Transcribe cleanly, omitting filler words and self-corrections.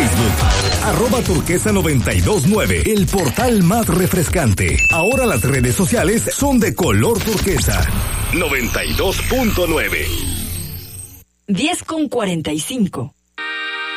Facebook, @turquesa929, el portal más refrescante. Ahora las redes sociales son de color turquesa. 92.9. 10:45.